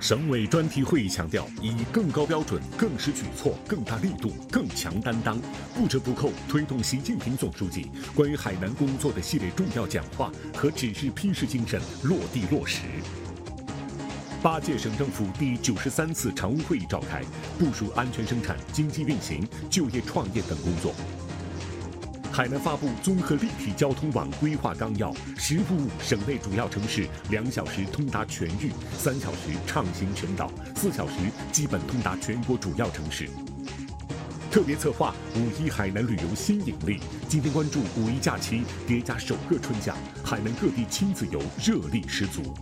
省委专题会议强调，以更高标准、更实举措、更大力度、更强担当，不折不扣推动习近平总书记关于海南工作的系列重要讲话和指示批示精神落地落实。8届省政府第93次常务会议召开，部署安全生产、经济运行、就业创业等工作。海南发布综合立体交通网规划纲要，实服务省内主要城市2小时通达全域，3小时畅行全岛，4小时基本通达全国主要城市。特别策划5·1海南旅游新引力，今天关注5·1假期叠加首个春假，海南各地亲子游热力十足。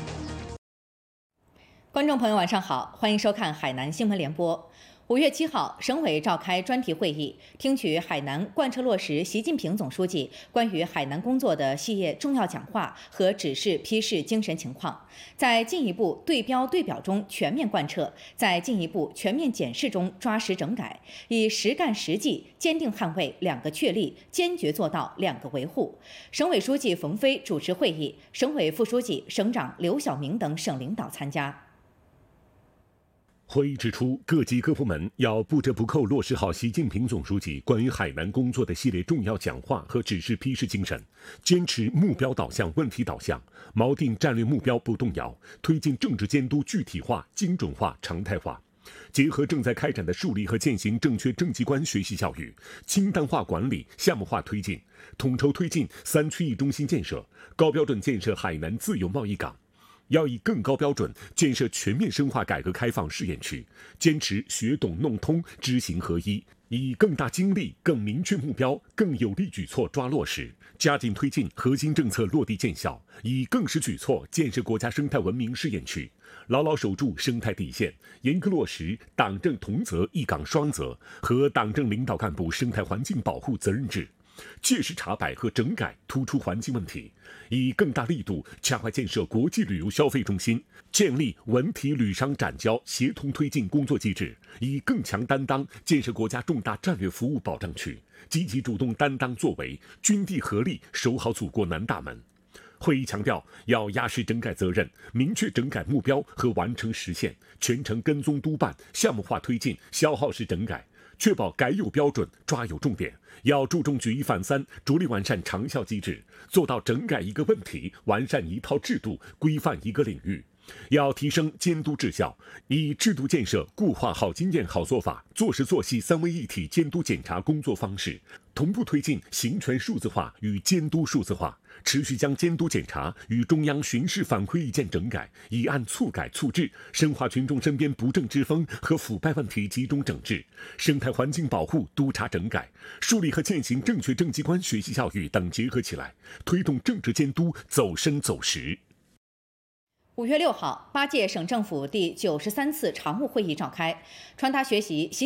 观众朋友晚上好，欢迎收看海南新闻联播。5月7号，省委召开专题会议，听取海南贯彻落实习近平总书记关于海南工作的系列重要讲话和指示批示精神情况，在进一步对标对表中全面贯彻，在进一步全面检视中抓实整改，以实干实际坚定捍卫2个确立，坚决做到2个维护。省委书记冯飞主持会议，省委副书记、省长刘晓明等省领导参加。 会议指出，各级各部门要不折不扣落实好习近平总书记关于海南工作的系列重要讲话和指示批示精神，坚持目标导向、问题导向，锚定战略目标不动摇，推进政治监督具体化、精准化、常态化。结合正在开展的树立和践行正确政绩观学习教育，清淡化管理、项目化推进，统筹推进3区1中心建设，高标准建设海南自由贸易港。要以更高标准建设全面深化改革开放试验区，坚持学懂弄通、知行合一，以更大精力、更明确目标、更有力举措抓落实，加紧推进核心政策落地见效，以更实举措建设国家生态文明试验区，牢牢守住生态底线，严格落实党政同责一岗双责和党政领导干部生态环境保护责任制。切实查摆和整改突出环境问题，以更大力度加快建设国际旅游消费中心，建立文体旅商展交协同推进工作机制，以更强担当建设国家重大战略服务保障区，积极主动担当作为，军地合力守好祖国南大门。会议强调，要压实整改责任，明确整改目标和完成实现，全程跟踪督办，项目化推进消耗式整改，确保改有标准、抓有重点，要注重举一反三，着力完善长效机制，做到整改一个问题，完善一套制度，规范一个领域。要提升监督质效，以制度建设固化好经验、好做法，做实做细3位一体监督检查工作方式，同步推进行权数字化与监督数字化，持续将监督检查与中央巡视反馈意见整改，以案促改促治，深化群众身边不正之风和腐败问题集中整治，生态环境保护督查整改，树立和践行正确政绩观学习教育等结合起来，推动政治监督走深走实。 5月6号，8届省政府第93次常务会议召开，传达学习习